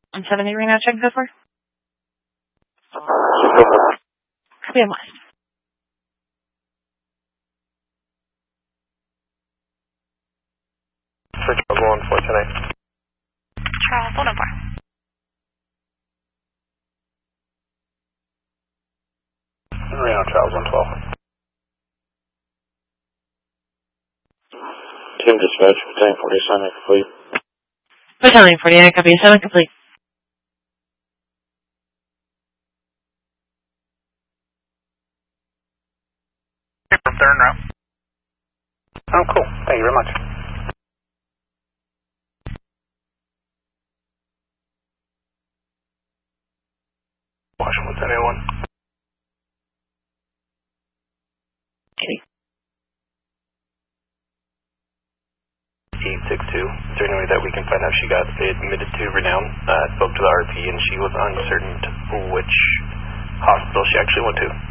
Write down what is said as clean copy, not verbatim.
170 Reno, check code for. Copy on West. For Charles 1, 410. Charles, hold on for. Reno, Charles 112. Team dispatch, Battalion 40 assignment complete. Battalion 48, copy, assignment complete. Third route. Oh, cool. Thank you very much. Washington 1081. Okay. 862. Is there any way that we can find out if she got admitted to Renown? Spoke to the RP and she was uncertain which hospital she actually went to.